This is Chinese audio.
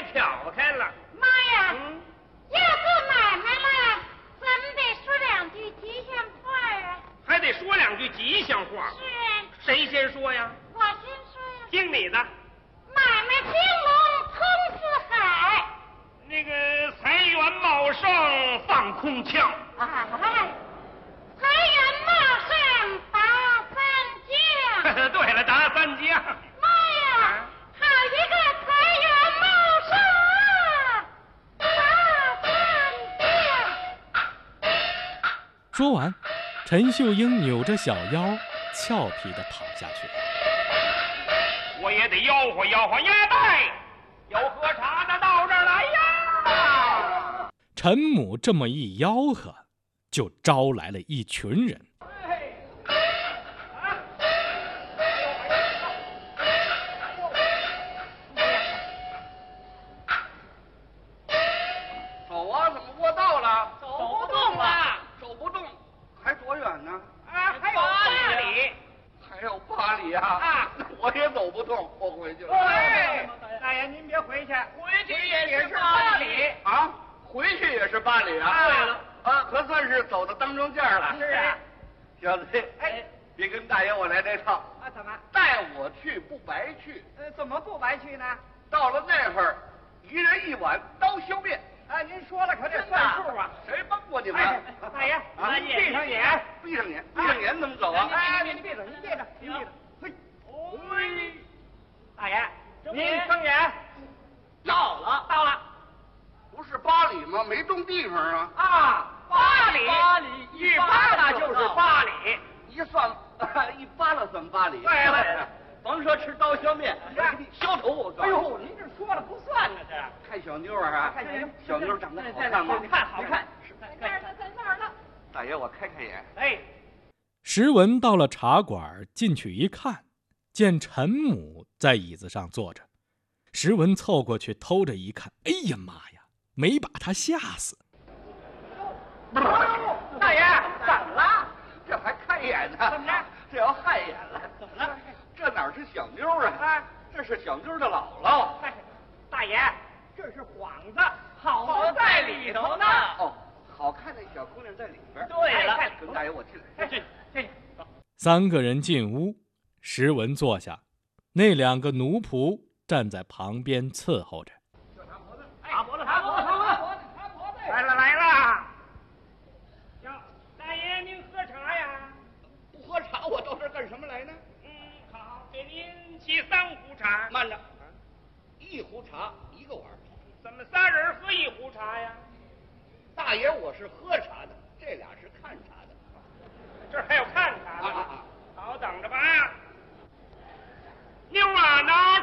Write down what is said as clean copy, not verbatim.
挑开了。 妈呀！要做买卖了，咱们得说两句吉祥话啊。 还得说两句吉祥话。 是啊。 谁先说呀？ 我先说呀。 听你的。 买卖兴隆通四海。 那个财源茂盛放空腔。 哎，财源茂盛达三江。 对了，达三江。 妈呀！好一个财源茂盛啊！达三江。 说完，陈秀英扭着小腰，俏皮地跑下去。 我也得吆喝吆喝，呀带，有喝茶的到这儿来呀！ 陈母这么一吆喝，就招来了一群人。 走啊，怎么过道了？ 走不动了， 走不动，还多远呢？ 啊，还有8里。 还有8里啊！ 啊， 我也走不动，我回去了。 哎，大爷您别回去，回去也是8里啊，回去也是8里啊。 对了， 啊，可算是走到当中间了。 是啊， 小子， 哎， 别跟大爷我来这套。 啊，怎么？ 带我去不白去。 怎么不白去呢？ 到了那会儿，一人1碗刀削面。 啊，您说了可得算数啊！ 谁帮过你们？ 大爷，您闭上眼， 闭上眼，闭上眼怎么走啊？ 哎，您闭着，您闭着，您闭着。嘿，大爷，您睁眼。到了。 不是8里吗？没动地方啊。 啊，8里，一扒拉就是8里。 一算一扒拉算8里。 对了， 甭说吃刀削面，削头我告诉你。 哎呦，您这说了不算呢，这看小妞啊， 看小妞长得好看吗？ 好看。 在那儿呢。 大爷，我开开眼。 哎， 石文到了茶馆，进去一看，见陈母在椅子上坐着。石文凑过去偷着一看，哎呀妈呀，没把他吓死。 大爷，怎么了？ 这还看眼呢？ 怎么着？ 这要害眼了？ 怎么了？ 这哪是小妞啊？这是小妞的姥姥。 大爷，这是幌子，好在里头呢。 哦，好看的小姑娘在里边。 对了， 跟大爷我进来。 进。 3个人进屋，石文坐下，那2个奴仆站在旁边伺候着。 擦脖子。来了。大爷您喝茶呀？ 不喝茶，我到这儿干什么来呢？ 好，给您沏3壶茶。 慢着，1壶茶1个碗。 怎么3人喝1壶茶呀？ 大爷我是喝茶的，这俩是